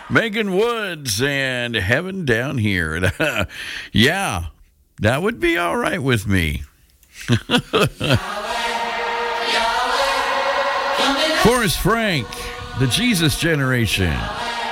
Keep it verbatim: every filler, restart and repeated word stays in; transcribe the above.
Megan Woods and Heaven Down Here. Yeah, that would be all right with me. Forrest Frank, the Jesus Generation.